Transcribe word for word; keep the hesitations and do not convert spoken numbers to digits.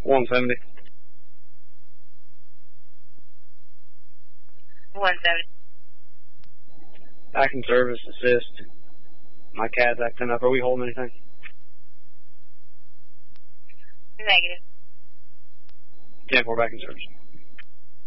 one seventy. one seventy. Acting service, assist. My cat's acting up. Are we holding anything? Negative. ten four back in service.